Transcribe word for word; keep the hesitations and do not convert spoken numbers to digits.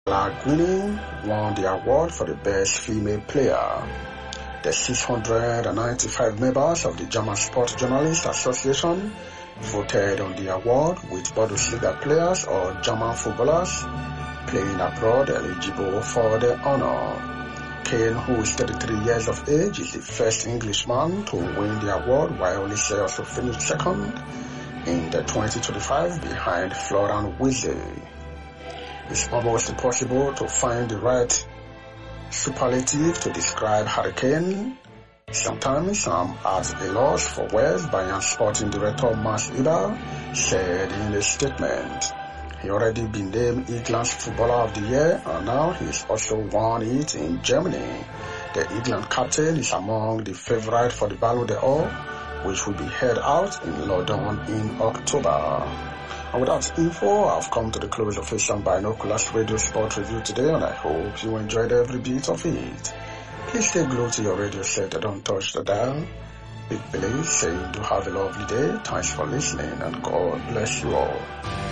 Gwynning won the award for the best female player. The six hundred ninety-five members of the German Sport Journalists Association voted on the award, with Bundesliga players or German footballers playing abroad eligible for the honor. Kane, who is thirty-three years of age, is the first Englishman to win the award, while Olise also finished second in the twenty twenty-five behind Florian Wirtz. It's almost impossible to find the right superlative to describe Harry Kane. Sometimes I'm at a loss for words, Bayern Sporting Director Max Eber said in a statement. He already been named England's Footballer of the Year, and now he's also won it in Germany. The England captain is among the favourites for the Ballon d'Or, which will be held out in London in October. And with that info, I've come to the close of Asian Binoculars Radio Sport Review today, and I hope you enjoyed every bit of it. Please stay glued to your radio set and don't touch the dial. Big Billy saying do have a lovely day. Thanks for listening, and God bless you all.